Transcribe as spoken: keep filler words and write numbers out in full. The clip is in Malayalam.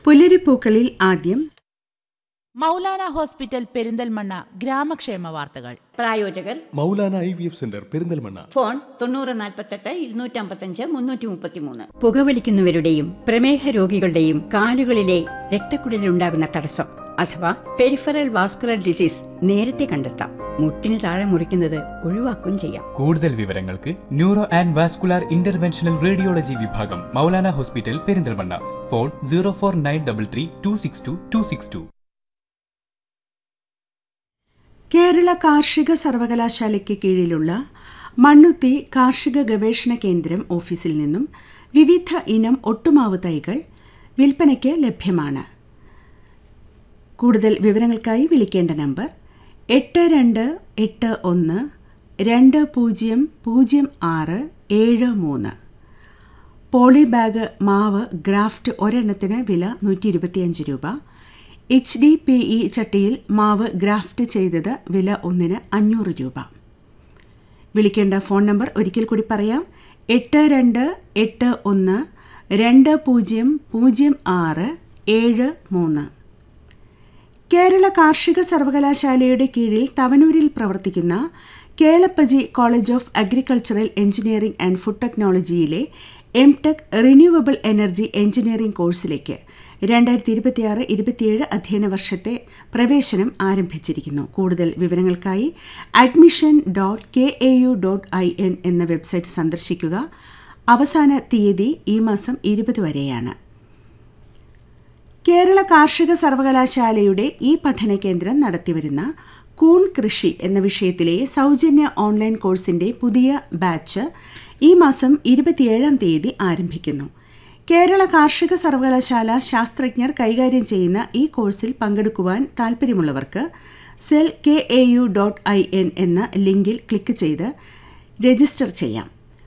പുലരിപ്പൂക്കളിൽ ആദ്യം മൗലാന ഹോസ്പിറ്റൽ പെരിന്തൽമണ്ണ ഗ്രാമക്ഷേമ വാർത്തകൾ. പ്രായോജകർ Maulana I V F centre Perinthalmanna. Phone തൊണ്ണൂറ് നാൽപ്പത്തെട്ട് ഇരുന്നൂറ്റി അമ്പത്തഞ്ച് മുന്നൂറ്റി മുപ്പത്തിമൂന്ന്. പുകവലിക്കുന്നവരുടെയും പ്രമേഹ രോഗികളുടെയും കാലുകളിലെ രക്തക്കുഴലിലുണ്ടാകുന്ന തടസ്സം അഥവാ പെരിഫറൽ വാസ്കുലർ ഡിസീസ് നേരത്തെ കണ്ടെത്താം. മുട്ടിന് താഴെ മുറിക്കുന്നത് ഒഴിവാക്കും ചെയ്യാം. കൂടുതൽ വിവരങ്ങൾക്ക് neuro and vascular interventional radiology വിഭാഗം Maulana hospital Perinthalmanna. Phone zero four nine double three to six to to six to. Kerala കാർഷിക സർവകലാശാലയ്ക്ക് കീഴിലുള്ള മണ്ണുത്തി കാർഷിക ഗവേഷണ കേന്ദ്രം ഓഫീസിൽ നിന്നും വിവിധ ഇനം ഒട്ടുമാവ് തൈകൾ വിൽപ്പനയ്ക്ക് ലഭ്യമാണ്. കൂടുതൽ വിവരങ്ങൾക്കായി വിളിക്കേണ്ട നമ്പർ എട്ട് രണ്ട് എട്ട് ഒന്ന് രണ്ട് പൂജ്യം പൂജ്യം ആറ് ഏഴ് മൂന്ന്. പോളി ബാഗ് മാവ് ഗ്രാഫ്റ്റ് ഒരെണ്ണത്തിന് വില നൂറ്റി ഇരുപത്തിയഞ്ച് രൂപ. എച്ച് ഡി പി ഇ ചട്ടിയിൽ മാവ് ഗ്രാഫ്റ്റ് ചെയ്തത് വില ഒന്നിന് അഞ്ഞൂറ് രൂപ. വിളിക്കേണ്ട ഫോൺ നമ്പർ ഒരിക്കൽ കൂടി പറയാം: എട്ട് രണ്ട് എട്ട് ഒന്ന് രണ്ട് പൂജ്യം പൂജ്യം ആറ് ഏഴ് മൂന്ന്. കേരള കാർഷിക സർവകലാശാലയുടെ കീഴിൽ തവനൂരിൽ പ്രവർത്തിക്കുന്ന Kelappaji college of agricultural engineering and food ടെക്നോളജിയിലെ M tech renewable energy engineering കോഴ്സിലേക്ക് രണ്ടായിരത്തി ഇരുപത്തിയാറ് ഇരുപത്തിയേഴ് അധ്യയന വർഷത്തെ പ്രവേശനം ആരംഭിച്ചിരിക്കുന്നു. കൂടുതൽ വിവരങ്ങൾക്കായി admission dot K A U dot I N എന്ന വെബ്സൈറ്റ് സന്ദർശിക്കുക. അവസാന തീയതി ഈ മാസം ഇരുപത് വരെയാണ്. കേരള കാർഷിക സർവകലാശാലയുടെ ഈ പഠന കേന്ദ്രം നടത്തിവരുന്ന കൂൺ കൃഷി എന്ന വിഷയത്തിലെ സൗജന്യ ഓൺലൈൻ കോഴ്സിന്റെ പുതിയ ബാച്ച് ഈ മാസം ഇരുപത്തിയേഴാം തീയതി ആരംഭിക്കുന്നു. കേരള കാർഷിക സർവകലാശാല ശാസ്ത്രജ്ഞർ കൈകാര്യം ചെയ്യുന്ന ഈ കോഴ്സിൽ പങ്കെടുക്കുവാൻ താൽപ്പര്യമുള്ളവർക്ക് cell K A U dot I N എന്ന ലിങ്കിൽ ക്ലിക്ക് ചെയ്ത് രജിസ്റ്റർ ചെയ്യാം.